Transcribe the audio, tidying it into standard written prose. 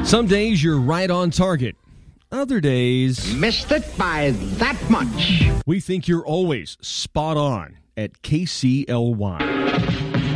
Some days you're right on target. Other days, missed it by that much. We think you're always spot on at KCLY.